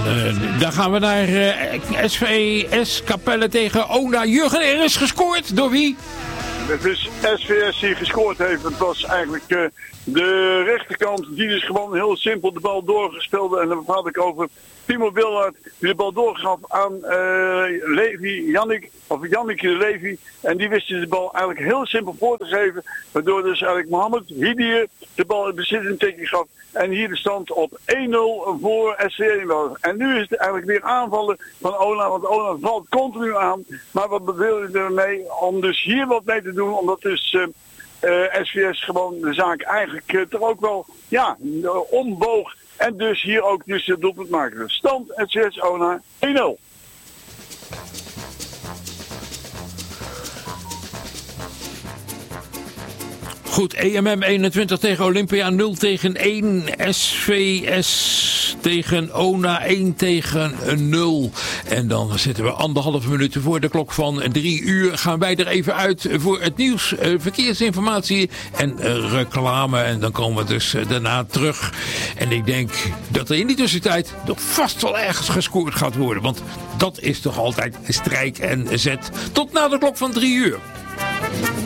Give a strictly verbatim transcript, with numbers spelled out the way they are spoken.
uh, dan gaan we naar uh, S V S Capelle tegen Ona. Jurgen, er is gescoord. Door wie? Het is S V S die gescoord heeft. Het was eigenlijk uh, de rechterkant die dus gewoon heel simpel de bal doorgespeelde. En dan praat ik over Timo Willard die de bal doorgaf aan uh, Levi, Jannik, of Jannik de Levi. En die wist de bal eigenlijk heel simpel voor te geven. Waardoor dus eigenlijk Mohammed Hidir de bal in bezit in teken gaf. En hier de stand op één nul voor S V S. En nu is het eigenlijk weer aanvallen van Ona. Want Ona valt continu aan. Maar wat wil je ermee? Om dus hier wat mee te doen. Omdat dus uh, uh, S V S gewoon de zaak eigenlijk uh, toch ook wel ja, uh, omboog. En dus hier ook dus het doelpunt maken. Stand S V S Ona één nul. Goed, E M M eenentwintig tegen Olympia nul tegen één. S V S tegen Ona één tegen nul. En dan zitten we anderhalve minuten voor de klok van drie uur. Gaan wij er even uit voor het nieuws, verkeersinformatie en reclame. En dan komen we dus daarna terug. En ik denk dat er in die tussentijd nog vast wel ergens gescoord gaat worden. Want dat is toch altijd strijk en zet. Tot na de klok van drie uur.